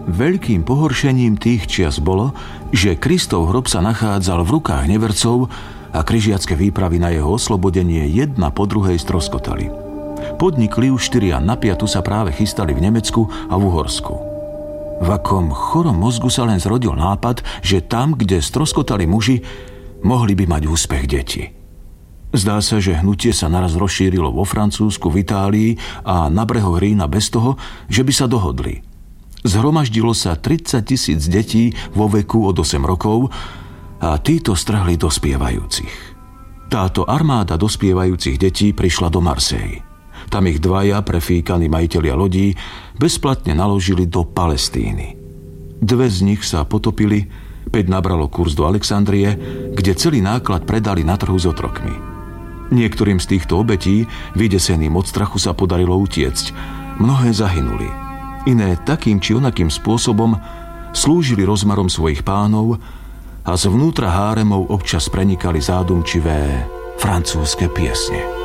Veľkým pohoršením tých čias bolo, že Kristov hrob sa nachádzal v rukách nevercov a križiacké výpravy na jeho oslobodenie jedna po druhej stroskotali. Podnik Liuštyria na piatu sa práve chystali v Nemecku a v Uhorsku. V akom chorom mozgu sa len zrodil nápad, že tam, kde stroskotali muži, mohli by mať úspech deti. Zdá sa, že hnutie sa naraz rozšírilo vo Francúzsku, v Itálii a na brehoch Rína bez toho, že by sa dohodli. Zhromaždilo sa 30 000 detí vo veku od 8 rokov a títo strhli dospievajúcich. Táto armáda dospievajúcich detí prišla do Marseille. Tam ich dvaja prefíkaní majitelia lodí bezplatne naložili do Palestíny. 2 z nich sa potopili, 5 nabralo kurz do Alexandrie, kde celý náklad predali na trhu s otrokmi. Niektorým z týchto obetí, vydeseným od strachu, sa podarilo utiecť. Mnohé zahynuli. Iné takým či onakým spôsobom slúžili rozmarom svojich pánov a zvnútra háremov občas prenikali zádumčivé francúzske piesne.